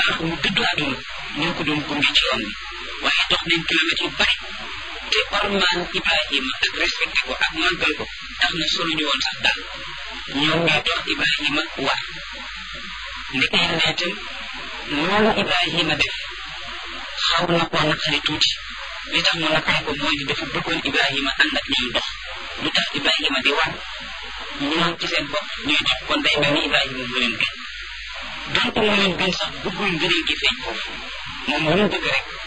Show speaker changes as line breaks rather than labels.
tax mu dëddu àdduna ñoo ko doon gunge ci yoon bi waaye dox nañ kilomètres yu bari te ormaan Ibrahima ak respecté ko ak màggal ko tax na soluñu woon sax daal ñoom ñoo dox Ibrahima war ndeke yàlla itam loolu Ibrahima def xaw na koo naqari tuuti li tax mu naqari ko mooy ni dafa bëggoon Ibrahima ànd ak ñoom dox lu tax Ibrahima di war ñoom ci seen bopp ñuy dox kon day mel ni Ibrahima mu leen gën donc mu leen gën sax bëggul ngëneel gi feeñ foofu moom lu mu bëgg rek